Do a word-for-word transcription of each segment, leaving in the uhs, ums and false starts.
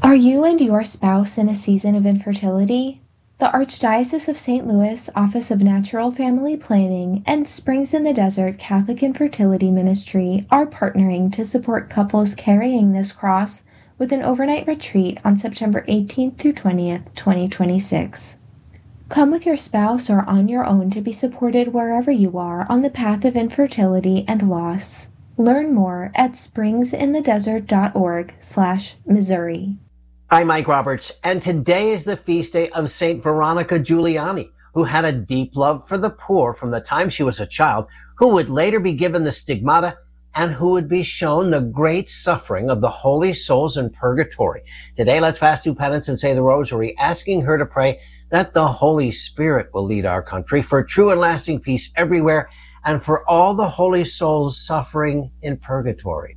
Are you and your spouse in a season of infertility? The Archdiocese of Saint Louis Office of Natural Family Planning and Springs in the Desert Catholic Infertility Ministry are partnering to support couples carrying this cross with an overnight retreat on September eighteenth through twentieth, twenty twenty-six. Come with your spouse or on your own to be supported wherever you are on the path of infertility and loss. Learn more at springsinthedesert.org slash Missouri. I'm Mike Roberts, and today is the feast day of Saint Veronica Giuliani, who had a deep love for the poor from the time she was a child, who would later be given the stigmata, and who would be shown the great suffering of the holy souls in purgatory. Today, let's fast, do penance, and say the rosary, asking her to pray that the Holy Spirit will lead our country for true and lasting peace everywhere, and for all the holy souls suffering in purgatory.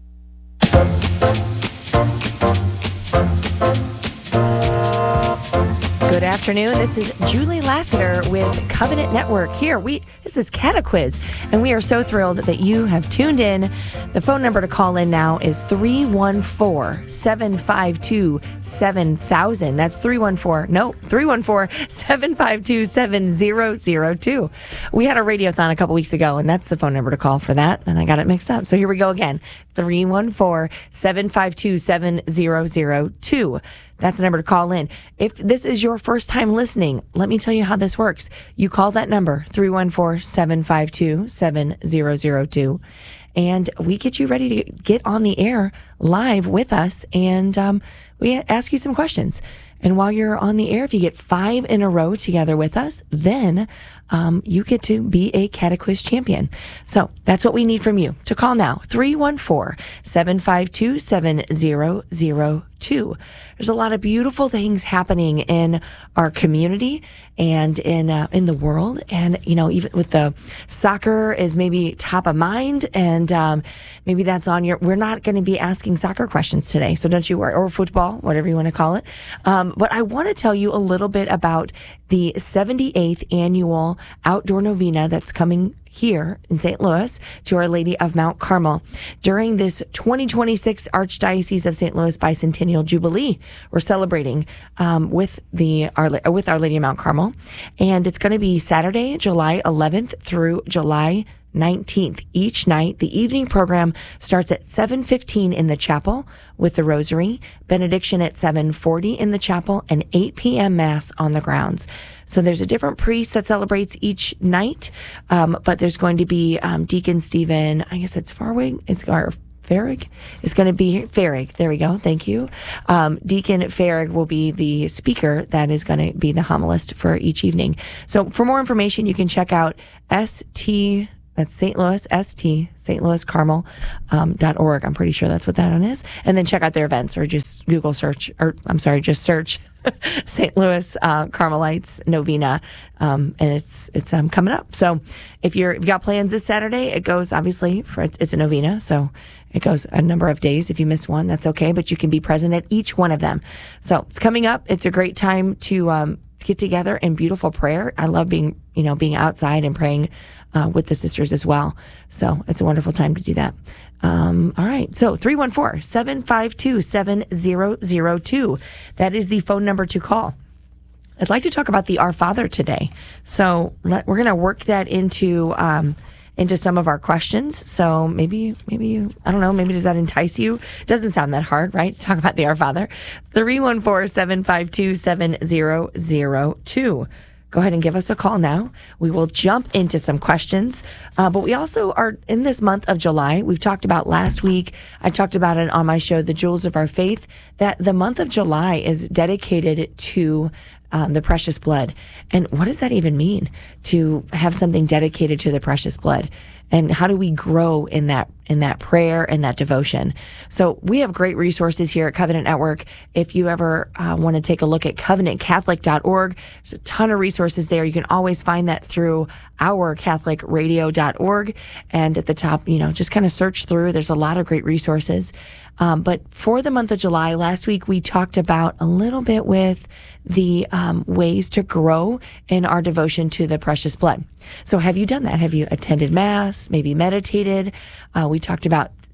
Good afternoon. This is Julie Lassiter with Covenant Network. Here, we this is Catequiz, and we are so thrilled that you have tuned in. The phone number to call in now is three one four, seven five two, seven thousand. That's three one four, no, three one four, seven five two, seven zero zero two. We had a radiothon a couple weeks ago, and that's the phone number to call for that, and I got it mixed up. So here we go again, three one four, seven five two, seven zero zero two. That's the number to call in. If this is your first time listening, let me tell you how this works. You call that number, three one four, seven five two, seven zero zero two, and we get you ready to get on the air live with us, and um, we ask you some questions. And while you're on the air, if you get five in a row together with us, then um, you get to be a Catequiz champion. So that's what we need from you. To call now, three one four, seven five two, seven zero zero two. There's a lot of beautiful things happening in our community and in uh, in the world. And, you know, even with the soccer is maybe top of mind, and um, maybe that's on your, we're not going to be asking soccer questions today. So don't you worry, or football, whatever you want to call it. Um, but I want to tell you a little bit about the seventy-eighth annual outdoor novena that's coming here in Saint Louis to Our Lady of Mount Carmel during this twenty twenty-six Archdiocese of Saint Louis Bicentennial Jubilee. We're celebrating um, with the Our, with Our Lady of Mount Carmel, and it's going to be Saturday, July eleventh through July nineteenth. Each night, the evening program starts at seven fifteen in the chapel with the rosary, benediction at seven forty in the chapel, and eight p.m. Mass on the grounds. So there's a different priest that celebrates each night, um, but there's going to be um, Deacon Stephen, I guess it's Farwig, it's or Farrig is going to be Farrig. There we go. Thank you. Um, Deacon Farrig will be the speaker that is going to be the homilist for each evening. So for more information, you can check out S T That's Saint Louis, S T, Saint Louis Carmel, um, dot org. I'm pretty sure that's what that one is. And then check out their events, or just Google search, or I'm sorry, just search Saint Louis uh, Carmelites Novena, um, and it's it's um, coming up. So if you're if you got plans this Saturday, it goes obviously for it's, it's a novena, so it goes a number of days. If you miss one, that's okay, but you can be present at each one of them. So it's coming up. It's a great time to um, get together in beautiful prayer. I love being you know being outside and praying Uh, with the sisters as well. So it's a wonderful time to do that. Um, all right. So three one four, seven five two, seven zero zero two. That is the phone number to call. I'd like to talk about the Our Father today. So let, we're going to work that into, um, into some of our questions. So maybe, maybe you, I don't know, maybe does that entice you? It doesn't sound that hard, right? To talk about the Our Father. three one four, seven five two, seven zero zero two. Go ahead and give us a call now. We will jump into some questions. Uh, but we also are in this month of July. We've talked about last week. I talked about it on my show, The Jewels of Our Faith, that the month of July is dedicated to um, the precious blood. And what does that even mean, to have something dedicated to the precious blood? And how do we grow in that in that prayer and that devotion? So we have great resources here at Covenant Network. If you ever uh, want to take a look at covenant catholic dot org, there's a ton of resources there. You can always find that through our catholic radio dot org. And at the top, you know, just kind of search through. There's a lot of great resources. Um, but for the month of July, last week we talked about a little bit with the um, ways to grow in our devotion to the precious blood. So have you done that? Have you attended Mass, maybe meditated? Uh, we talked about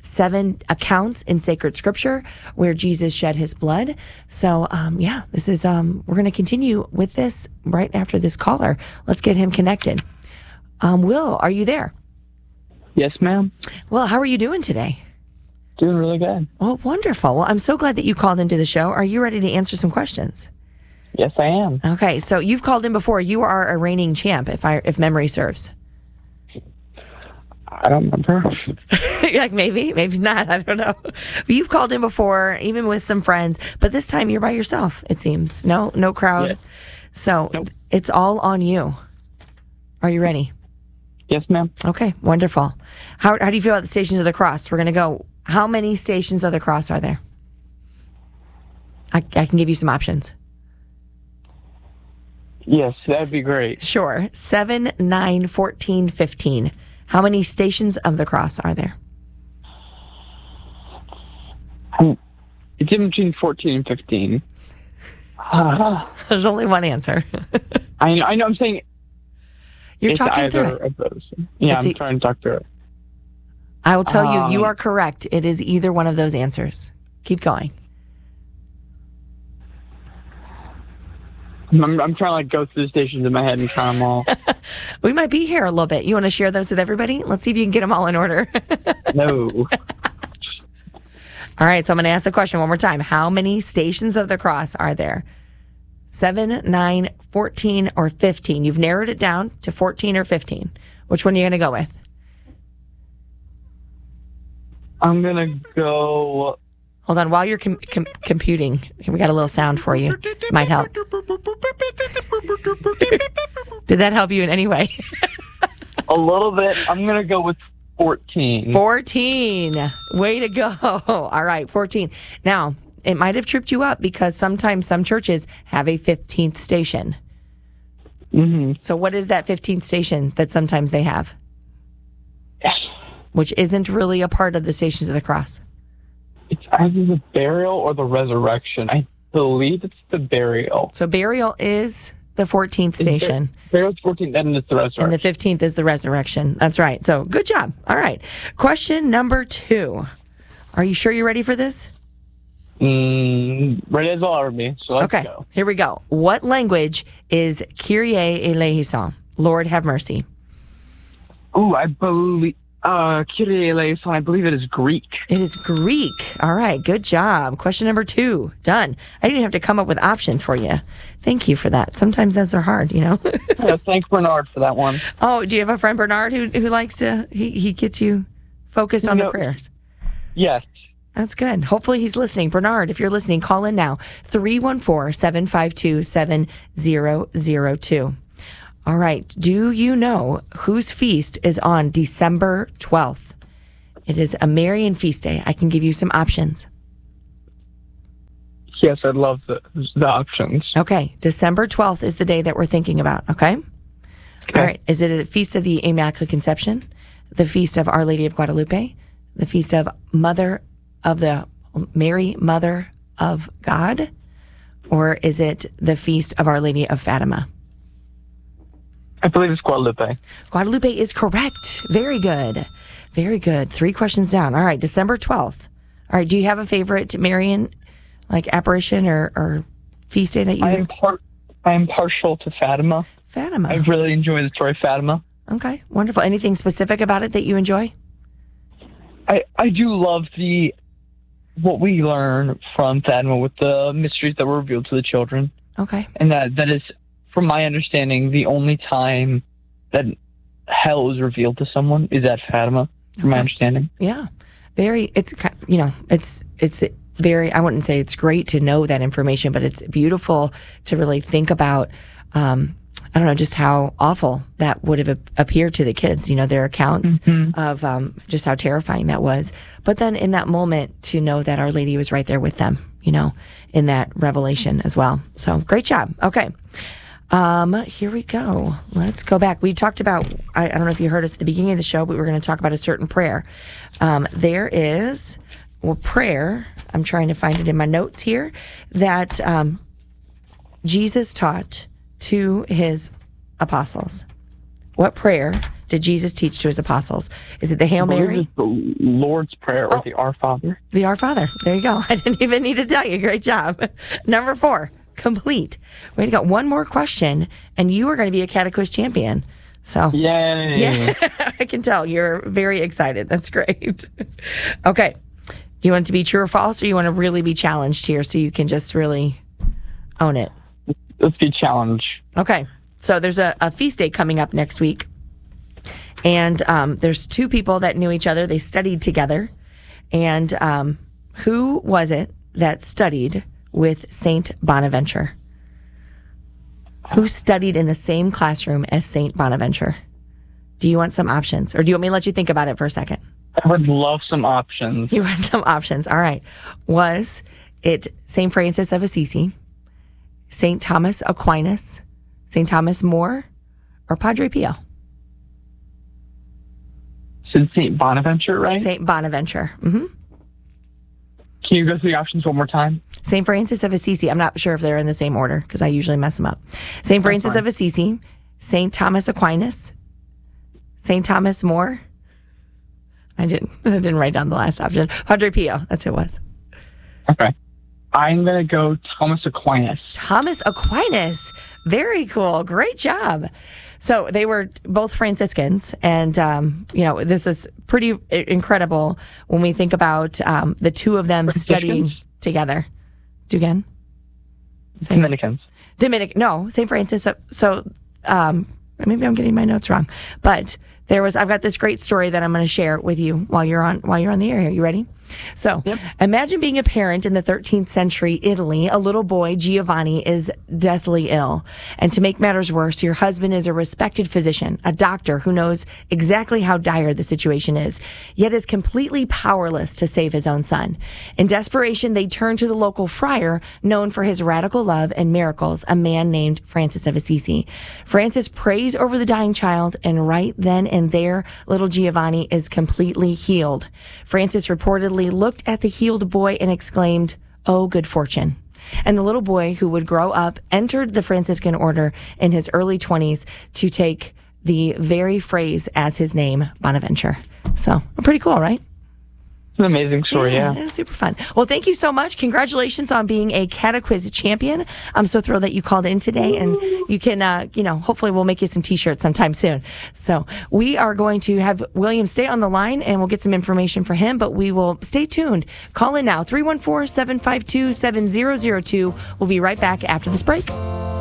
seven accounts in sacred scripture where Jesus shed his blood. So, um, yeah, this is, um, we're going to continue with this right after this caller. Let's get him connected. Um, Will, are you there? Yes, ma'am. Well, how are you doing today? Doing really good. Well, wonderful. Well, I'm so glad that you called into the show. Are you ready to answer some questions? Yes, I am. Okay, so you've called in before. You are a reigning champ, if I if memory serves. I don't remember. You're like, maybe, maybe not. I don't know. But you've called in before, even with some friends, but this time you're by yourself, it seems. No, no crowd. Yes. So Nope. It's all on you. Are you ready? Yes, ma'am. Okay, wonderful. How how do you feel about the Stations of the Cross? We're going to go. How many Stations of the Cross are there? I, I can give you some options. Yes, that'd be great. Sure. seven, nine, fourteen, fifteen. How many Stations of the Cross are there? Um, it's in between fourteen and fifteen. Uh, There's only one answer. I know. I know. I'm saying You're it's talking either through it. of those. Yeah, It's I'm e- trying to talk through it. I will tell you, you Um, are correct. It is either one of those answers. Keep going. I'm, I'm trying to like go through the stations in my head and try them all. We might be here a little bit. You want to share those with everybody? Let's see if you can get them all in order. No. All right, so I'm going to ask the question one more time. How many Stations of the Cross are there? Seven, nine, fourteen, or fifteen? You've narrowed it down to fourteen or fifteen. Which one are you going to go with? I'm gonna go. Hold on. While you're com- com- computing, here, we got a little sound for you. Might help. Did that help you in any way? A little bit. I'm gonna go with fourteen. fourteen. Way to go. All right, fourteen. Now, it might have tripped you up because sometimes some churches have a fifteenth station. Mm-hmm. So what is that fifteenth station that sometimes they have? Which isn't really a part of the Stations of the Cross. It's either the burial or the resurrection. I believe it's the burial. So burial is the fourteenth station. Burial's fourteen, then it's the resurrection. And the fifteenth is the resurrection. That's right. So good job. All right. Question number two. Are you sure you're ready for this? Mm, ready as well, me. So let's Okay. go. Here we go. What language is Kyrie eleison? Lord have mercy. Ooh, I believe. Uh, Kyrie eleison, I believe it is Greek. It is Greek. All right. Good job. Question number two. Done. I didn't have to come up with options for you. Thank you for that. Sometimes those are hard, you know? Yeah, thank Bernard for that one. Oh, do you have a friend, Bernard, who, who likes to, he, he gets you focused on No. the prayers? Yes. That's good. Hopefully he's listening. Bernard, if you're listening, call in now. three one four, seven five two, seven zero zero two. All right. Do you know whose feast is on December twelfth? It is a Marian feast day. I can give you some options. Yes, I'd love the, the options. Okay. December twelfth is the day that we're thinking about. Okay. Okay. All right. Is it a feast of the Immaculate Conception, the feast of Our Lady of Guadalupe, the feast of Mother of the Mary, Mother of God, or is it the feast of Our Lady of Fatima? I believe it's Guadalupe. Guadalupe is correct. Very good. Very good. Three questions down. All right. December twelfth. All right. Do you have a favorite Marian, like apparition or, or feast day that you... I am part. I am partial to Fatima. Fatima. I really enjoy the story of Fatima. Okay. Wonderful. Anything specific about it that you enjoy? I, I do love the what we learn from Fatima with the mysteries that were revealed to the children. Okay. And that, that is, from my understanding, the only time that hell is revealed to someone is at Fatima, from my Okay. understanding. Yeah. Very, it's, ki- you know, it's, it's very, I wouldn't say it's great to know that information, but it's beautiful to really think about, um, I don't know, just how awful that would have ap- appeared to the kids, you know, their accounts of um, just how terrifying that was. But then in that moment to know that Our Lady was right there with them, you know, in that revelation as well. So great job. Okay. Um, here we go. Let's go back. We talked about, I, I don't know if you heard us at the beginning of the show, but we were going to talk about a certain prayer. Um, there is a prayer, I'm trying to find it in my notes here, that um, Jesus taught to his apostles. What prayer did Jesus teach to his apostles? Is it the Hail I believe Mary? it's the Lord's Prayer or Oh. the Our Father. The Our Father. There you go. I didn't even need to tell you. Great job. Number four, complete. Way to go. One more question, and you are going to be a Catequiz champion. So, Yay! yeah, I can tell you're very excited. That's great. Okay. Do you want it to be true or false, or you want to really be challenged here so you can just really own it? Let's be challenged. Okay. So there's a, a feast day coming up next week. And um, there's two people that knew each other. They studied together. And um, who was it that studied with Saint Bonaventure? Who studied in the same classroom as Saint Bonaventure? Do you want some options? Or do you want me to let you think about it for a second? I would love some options. You want some options. All right. Was it Saint Francis of Assisi, Saint Thomas Aquinas, Saint Thomas More, or Padre Pio? Said Saint Bonaventure, right? Saint Bonaventure. Mm-hmm. Can you go through the options one more time? Saint Francis of Assisi. I'm not sure if they're in the same order because I usually mess them up. Saint Francis fine. of Assisi, Saint Thomas Aquinas, Saint Thomas More. I didn't. I didn't write down the last option. Padre Pio. That's who it was. Okay. I'm going to go Thomas Aquinas. Thomas Aquinas. Very cool. Great job. So they were both Franciscans, and um, you know, this is pretty incredible when we think about um, the two of them studying together. Do again. Say- Dominicans. Dominic, no, Saint Francis. So, um, maybe I'm getting my notes wrong, but there was. I've got this great story that I'm going to share with you while you're on while you're on the air here. You ready? So, Yep. Imagine being a parent in the thirteenth century Italy. A little boy, Giovanni, is deathly ill. And to make matters worse, your husband is a respected physician, a doctor who knows exactly how dire the situation is, yet is completely powerless to save his own son. In desperation, they turn to the local friar, known for his radical love and miracles, a man named Francis of Assisi. Francis prays over the dying child, and right then and there, little Giovanni is completely healed. Francis reportedly looked at the healed boy and exclaimed, "Oh, good fortune." And the little boy, who would grow up, entered the Franciscan order in his early twenties to take the very phrase as his name, Bonaventure. So, pretty cool, right? It's an amazing story, yeah. It was super fun. Well, thank you so much. Congratulations on being a Catequiz champion. I'm so thrilled that you called in today, and you can, uh, you know, hopefully we'll make you some t-shirts sometime soon. So we are going to have William stay on the line, and we'll get some information for him, but we will stay tuned. Call in now, three one four, seven five two, seven zero zero two. We'll be right back after this break.